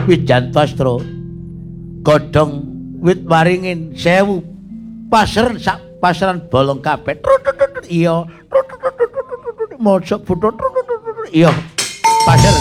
Wijantostra godhong wit waringin 1000 pasaran sak pasaran bolong kabeh iya mojok butut iya pasaran